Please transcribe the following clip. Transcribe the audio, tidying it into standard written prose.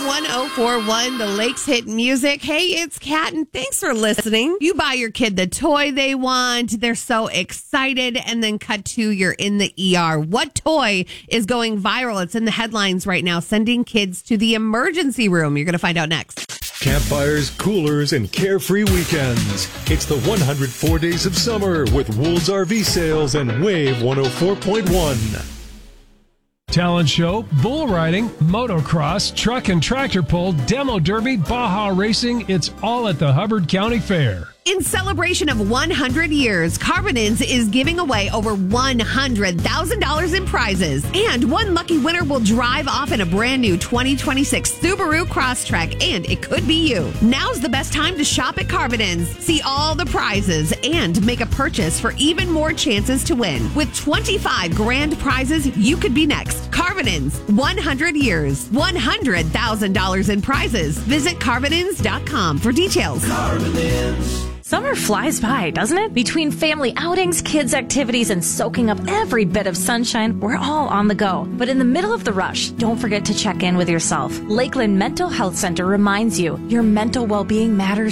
1041, the Lakes Hit Music. Hey, it's Kat, and thanks for listening. You buy your kid the toy they want. They're so excited, and then cut to you're in the ER. What toy is going viral? It's in the headlines right now, sending kids to the emergency room. You're going to find out next. Campfires, coolers, and carefree weekends. It's the 104 Days of Summer with Wool's RV Sales and Wave 104.1. Talent show, bull riding, motocross, truck and tractor pull, demo derby, Baja racing. It's all at the Hubbard County Fair. In celebration of 100 years, Carbonins is giving away over $100,000 in prizes. And one lucky winner will drive off in a brand new 2026 Subaru Crosstrek, and it could be you. Now's the best time to shop at Carbonins. See all the prizes and make a purchase for even more chances to win. With 25 grand prizes, you could be next. Carbonins, 100 years, $100,000 in prizes. Visit Carbonins.com for details. Carbonins. Summer flies by, doesn't it? Between family outings, kids' activities, and soaking up every bit of sunshine, we're all on the go. But in the middle of the rush, don't forget to check in with yourself. Lakeland Mental Health Center reminds you, your mental well-being matters